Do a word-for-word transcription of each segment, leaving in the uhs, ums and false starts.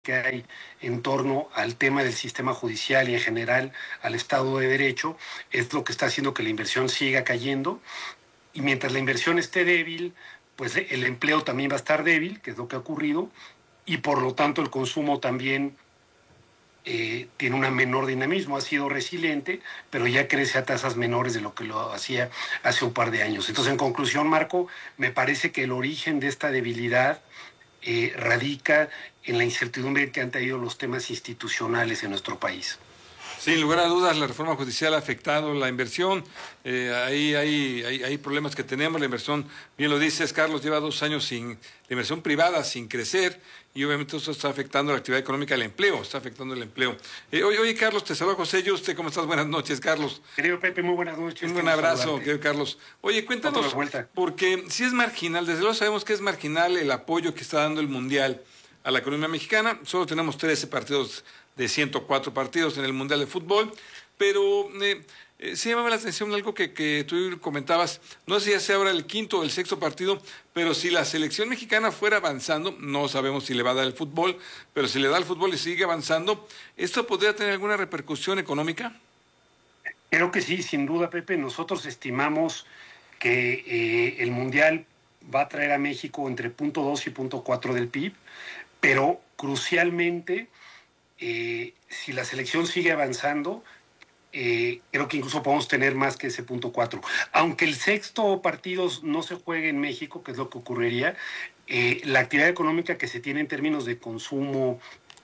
que hay en torno al tema del sistema judicial y en general al Estado de Derecho, es lo que está haciendo que la inversión siga cayendo. Y mientras la inversión esté débil, pues el empleo también va a estar débil, que es lo que ha ocurrido, y por lo tanto el consumo también eh, tiene un menor dinamismo, ha sido resiliente, pero ya crece a tasas menores de lo que lo hacía hace un par de años. Entonces, en conclusión, Marco, me parece que el origen de esta debilidad eh, radica en la incertidumbre que han traído los temas institucionales en nuestro país. Sin lugar a dudas, la reforma judicial ha afectado la inversión. Eh, ahí hay, hay, hay problemas que tenemos. La inversión, bien lo dices, Carlos, lleva dos años sin la inversión privada, sin crecer, y obviamente eso está afectando la actividad económica, el empleo, está afectando el empleo. Eh, oye, oye, Carlos, te saludo José Yuste, ¿cómo estás? Buenas noches, Carlos. Querido Pepe, muy buenas noches. Un buen abrazo, querido Carlos. Oye, cuéntanos, porque si es marginal, desde luego sabemos que es marginal el apoyo que está dando el Mundial a la economía mexicana. Solo tenemos trece partidos de ciento cuatro partidos en el Mundial de Fútbol, pero eh, eh, sí llamaba la atención algo que, que tú comentabas, no sé si ya sea ahora el quinto o el sexto partido, pero si la selección mexicana fuera avanzando, no sabemos si le va a dar el fútbol, pero si le da el fútbol y sigue avanzando, ¿esto podría tener alguna repercusión económica? Creo que sí, sin duda, Pepe. Nosotros estimamos que eh, el Mundial va a traer a México entre punto dos y punto cuatro del P I B, pero crucialmente, Eh, si la selección sigue avanzando, eh, creo que incluso podemos tener más que ese punto cuatro. Aunque el sexto partido no se juegue en México, que es lo que ocurriría, eh, la actividad económica que se tiene en términos de consumo,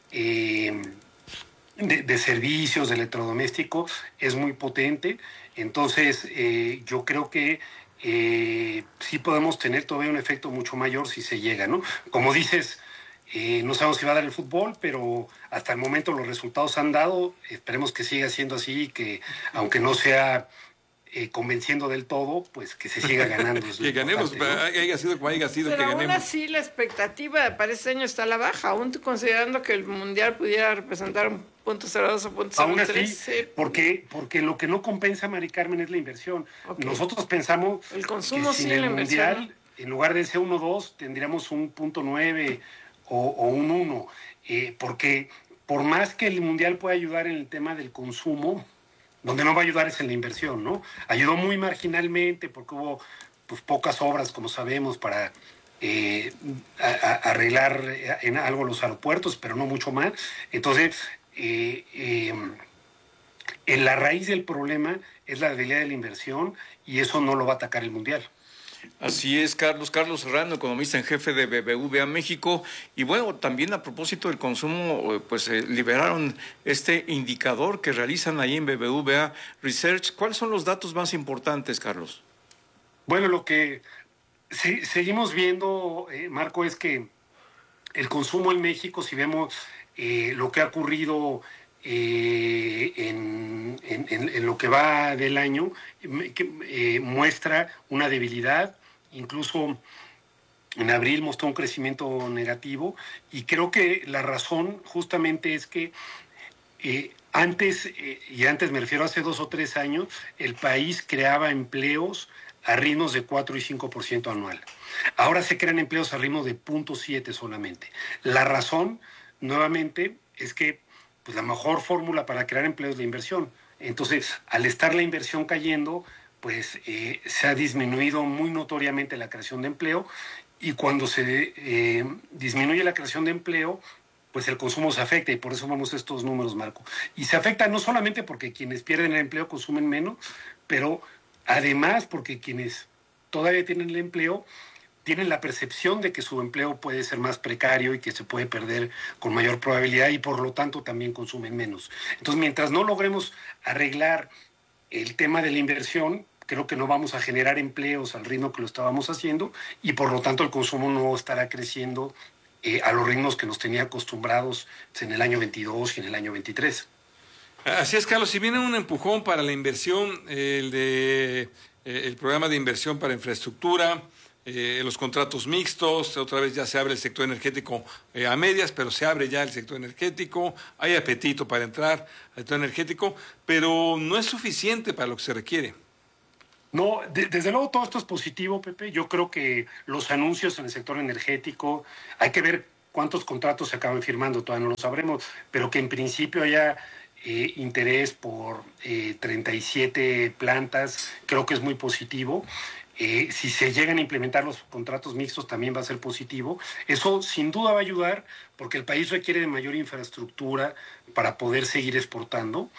eh, de, de servicios, de electrodomésticos, es muy potente. Entonces, eh, yo creo que eh, sí podemos tener todavía un efecto mucho mayor si se llega, ¿no? Como dices, Eh, no sabemos si va a dar el fútbol, pero hasta el momento los resultados han dado. Esperemos que siga siendo así y que, aunque no sea eh, convenciendo del todo, pues que se siga ganando. Que ganemos, ¿no? Haya sido como haya sido, pero que ganemos. Aún así la expectativa para este año está a la baja, aún considerando que el Mundial pudiera representar un punto cero dos o punto cero tres. Aún así, sí. porque, porque lo que no compensa, Mari Carmen, es la inversión. Okay. Nosotros pensamos el consumo que sin sí, el la Mundial, inversión. En lugar de ese uno dos, tendríamos un punto nueve o, o un uno, eh, porque por más que el Mundial pueda ayudar en el tema del consumo, donde no va a ayudar es en la inversión, ¿no? Ayudó muy marginalmente porque hubo pues, pocas obras, como sabemos, para eh, a, a arreglar en algo los aeropuertos, pero no mucho más. Entonces, eh, eh, en la raíz del problema es la debilidad de la inversión y eso no lo va a atacar el Mundial. Así es, Carlos. Carlos Serrano, economista en jefe de B B V A México. Y bueno, también a propósito del consumo, pues eh, liberaron este indicador que realizan ahí en B B V A Research. ¿Cuáles son los datos más importantes, Carlos? Bueno, lo que sí, seguimos viendo, eh, Marco, es que el consumo en México, si vemos eh, lo que ha ocurrido Eh, en, en, en lo que va del año, que, eh, muestra una debilidad, incluso en abril mostró un crecimiento negativo, y creo que la razón justamente es que eh, antes, eh, y antes me refiero a hace dos o tres años, el país creaba empleos a ritmos de cuatro y cinco por ciento anual. Ahora se crean empleos a ritmo de cero punto siete solamente. La razón, nuevamente, es que pues la mejor fórmula para crear empleo es la inversión. Entonces, al estar la inversión cayendo, pues eh, se ha disminuido muy notoriamente la creación de empleo, y cuando se eh, disminuye la creación de empleo, pues el consumo se afecta, y por eso vamos a estos números, Marco. Y se afecta no solamente porque quienes pierden el empleo consumen menos, pero además porque quienes todavía tienen el empleo tienen la percepción de que su empleo puede ser más precario y que se puede perder con mayor probabilidad, y por lo tanto también consumen menos. Entonces, mientras no logremos arreglar el tema de la inversión, creo que no vamos a generar empleos al ritmo que lo estábamos haciendo, y por lo tanto el consumo no estará creciendo eh, a los ritmos que nos tenía acostumbrados en el año veintidós y en el año veintitrés. Así es, Carlos. Si viene un empujón para la inversión, el de eh, el programa de inversión para infraestructura, Eh, los contratos mixtos, otra vez ya se abre el sector energético eh, a medias, pero se abre ya el sector energético, hay apetito para entrar al sector energético, pero no es suficiente para lo que se requiere. No, de, desde luego todo esto es positivo, Pepe. Yo creo que los anuncios en el sector energético, hay que ver cuántos contratos se acaban firmando, todavía no lo sabremos, pero que en principio haya eh, interés por eh, treinta y siete plantas, creo que es muy positivo. Eh, si se llegan a implementar los contratos mixtos también va a ser positivo. Eso sin duda va a ayudar porque el país requiere de mayor infraestructura para poder seguir exportando.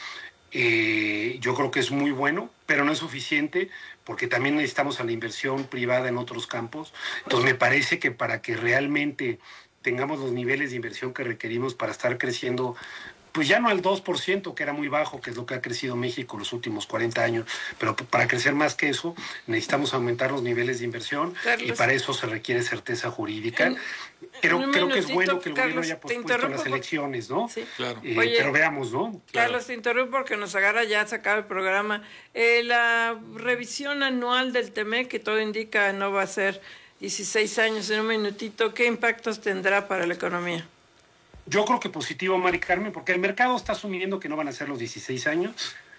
Eh, yo creo que es muy bueno, pero no es suficiente porque también necesitamos a la inversión privada en otros campos. Entonces me parece que para que realmente tengamos los niveles de inversión que requerimos para estar creciendo, pues ya no al dos por ciento, que era muy bajo, que es lo que ha crecido México los últimos cuarenta años, pero para crecer más que eso necesitamos aumentar los niveles de inversión, Carlos, y para eso se requiere certeza jurídica. En, creo en creo que es bueno que el Carlos, gobierno haya pospuesto las elecciones, ¿no? Sí, claro. Eh, Oye, pero veamos, ¿no? Carlos, te interrumpo porque nos agarra ya se acaba el programa. Eh, la revisión anual del TEMEC, que todo indica no va a ser dieciséis años, en un minutito, ¿qué impactos tendrá para la economía? Yo creo que positivo, Mari Carmen, porque el mercado está asumiendo que no van a ser los dieciséis años.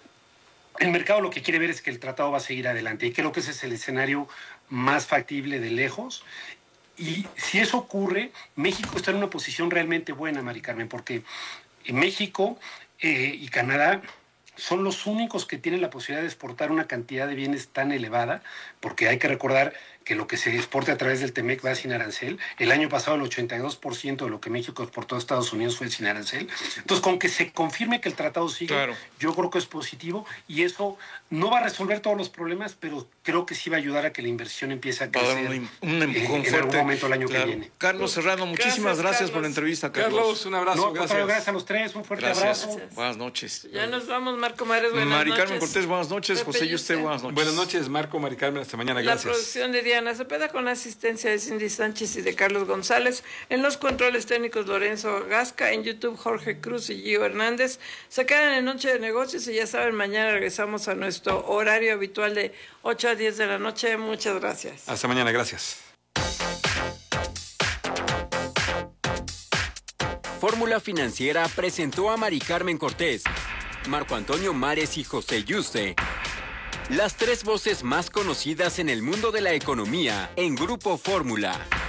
El mercado lo que quiere ver es que el tratado va a seguir adelante y creo que ese es el escenario más factible de lejos. Y si eso ocurre, México está en una posición realmente buena, Mari Carmen, porque México eh, y Canadá son los únicos que tienen la posibilidad de exportar una cantidad de bienes tan elevada, porque hay que recordar que lo que se exporta a través del TEMEC va sin arancel. El año pasado el ochenta y dos por ciento de lo que México exportó a Estados Unidos fue sin arancel. Entonces, con que se confirme que el tratado sigue, claro, yo creo que es positivo y eso no va a resolver todos los problemas, pero creo que sí va a ayudar a que la inversión empiece a crecer un, un empujón en, en algún momento el año claro. que viene. Carlos Serrano, muchísimas gracias, gracias por la entrevista, Carlos. Carlos, un abrazo. No, gracias. gracias a los tres, un fuerte gracias. abrazo. Gracias. Buenas noches. Ya nos vamos, Marco Mares, buenas Mari noches. Carmen Cortés, buenas noches. Pepe José Yuste, buenas noches. Buenas noches, Marco, Mari Carmen, hasta mañana, gracias. La producción de Diana Cepeda con asistencia de Cindy Sánchez y de Carlos González. En los controles técnicos Lorenzo Gasca. En YouTube Jorge Cruz y Gio Hernández. Se quedan en Noche de Negocios y ya saben, mañana regresamos a nuestro horario habitual de ocho a diez de la noche. Muchas gracias. Hasta mañana, gracias. Fórmula Financiera presentó a Mari Carmen Cortés, Marco Antonio Mares y José Yuste, las tres voces más conocidas en el mundo de la economía en Grupo Fórmula.